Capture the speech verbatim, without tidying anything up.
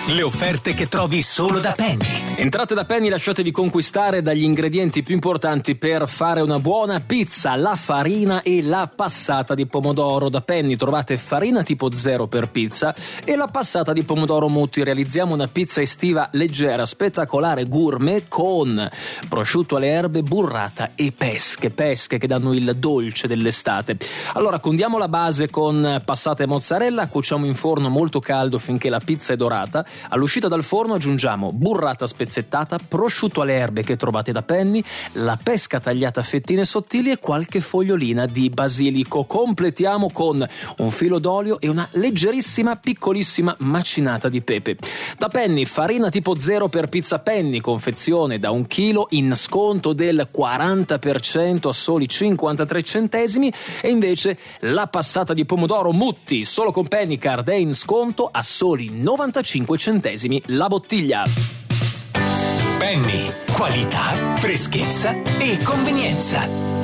Le offerte che trovi solo da Penny. Entrate da Penny, lasciatevi conquistare dagli ingredienti più importanti per fare una buona pizza: la farina e la passata di pomodoro. Da Penny trovate farina tipo zero per pizza e la passata di pomodoro Mutti. Realizziamo una pizza estiva leggera, spettacolare, gourmet, con prosciutto alle erbe, burrata e pesche, pesche che danno il dolce dell'estate. Allora condiamo la base con passata e mozzarella, cuociamo in forno molto caldo finché la pizza è dorata. All'uscita dal forno aggiungiamo burrata spezzettata, prosciutto alle erbe che trovate da Penny, la pesca tagliata a fettine sottili e qualche fogliolina di basilico. Completiamo con un filo d'olio e una leggerissima, piccolissima macinata di pepe. Da Penny, farina tipo zero per pizza Penny, confezione da un chilo, in sconto del quaranta per cento a soli cinquantatré centesimi, e invece la passata di pomodoro Mutti, solo con Penny Card, è in sconto a soli novantacinque centesimi la bottiglia. Penny, qualità, freschezza e convenienza.